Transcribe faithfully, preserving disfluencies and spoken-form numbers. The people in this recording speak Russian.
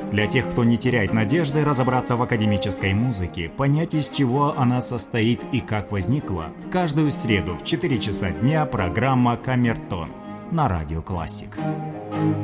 Для тех, кто не теряет надежды разобраться в академической музыке, понять, из чего она состоит и как возникла, каждую среду в четыре часа дня программа «Камертон» на Радио Классик.